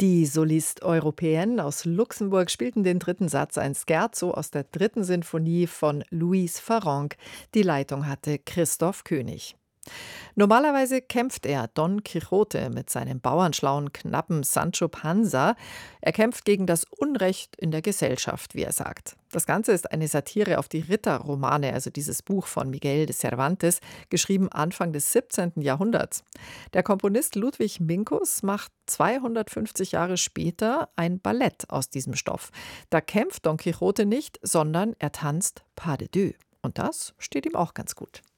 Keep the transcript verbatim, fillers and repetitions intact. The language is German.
Die Soliste Européenne aus Luxemburg spielten den dritten Satz, ein Scherzo aus der dritten Sinfonie von Louis Farrenc. Die Leitung hatte Christoph König. Normalerweise kämpft er, Don Quixote, mit seinem bauernschlauen Knappen Sancho Panza. Er kämpft gegen das Unrecht in der Gesellschaft, wie er sagt. Das Ganze ist eine Satire auf die Ritterromane, also dieses Buch von Miguel de Cervantes, geschrieben Anfang des siebzehnten. Jahrhunderts. Der Komponist Ludwig Minkus macht zweihundertfünfzig Jahre später ein Ballett aus diesem Stoff. Da kämpft Don Quixote nicht, sondern er tanzt Pas de deux. Und das steht ihm auch ganz gut.